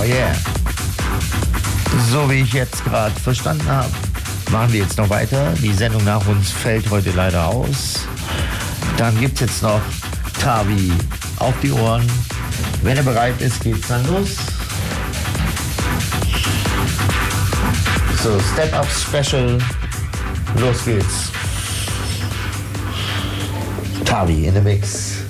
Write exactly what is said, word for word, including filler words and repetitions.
Oh yeah. So wie ich jetzt gerade verstanden habe, machen wir jetzt noch weiter. Die Sendung nach uns fällt heute leider aus. Dann gibt es jetzt noch Tavi auf die Ohren. Wenn er bereit ist, geht's dann los. So, Step Up Special. Los geht's. Tavi in the Mix.